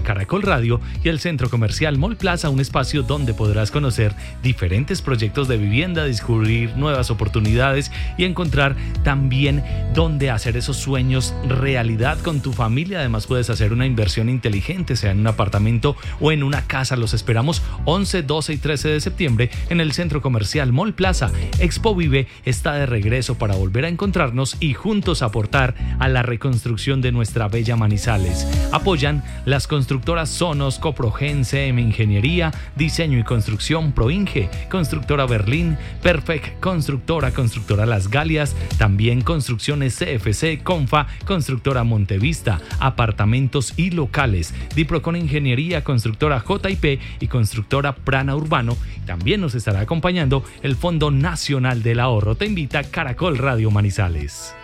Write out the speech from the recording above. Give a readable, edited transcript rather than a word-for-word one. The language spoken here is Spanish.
Caracol Radio y el Centro Comercial Mall Plaza, un espacio donde podrás conocer diferentes proyectos de vivienda, descubrir nuevas oportunidades y encontrar también dónde hacer esos sueños realidad con tu familia. Además puedes hacer una inversión inteligente, sea en un apartamento o en una casa. Los esperamos 11, 12 y 13 de septiembre en el Centro Comercial Mall Plaza. Expo Vive está de regreso para volver a encontrarnos y juntos aportar a la reconstrucción de nuestra bella Manizales. Apoyan las constructoras Sonos, Coprogen, CM Ingeniería, Diseño y Construcción, Proinge, Constructora Berlín, Perfect Constructora, Constructora Las Galias, también Construcciones CFC, Confa, Constructora Montevista, Apartamentos y Locales, Diprocon Ingeniería, Constructora JP y Constructora Prana Urbano. También nos estará acompañando el Fondo Nacional del Ahorro. Te invita Caracol Radio Manizales.